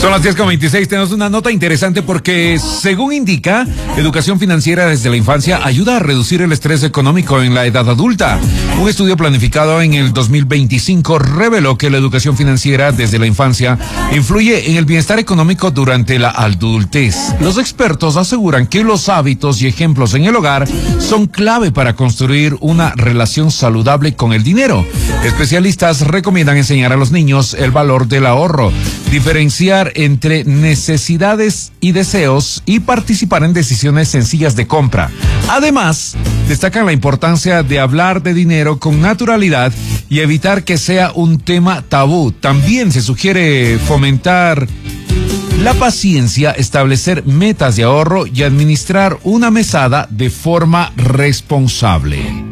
Son las 10:26, tenemos una nota interesante porque, según indica, educación financiera desde la infancia ayuda a reducir el estrés económico en la edad adulta. Un estudio planificado en el 2025 reveló que la educación financiera desde la infancia influye en el bienestar económico durante la adultez. Los expertos aseguran que los hábitos y ejemplos en el hogar son clave para construir una relación saludable con el dinero. Especialistas recomiendan enseñar a los niños el valor del ahorro, diferenciar entre necesidades y deseos y participar en decisiones sencillas de compra. Además, destacan la importancia de hablar de dinero con naturalidad y evitar que sea un tema tabú. También se sugiere fomentar la paciencia, establecer metas de ahorro y administrar una mesada de forma responsable.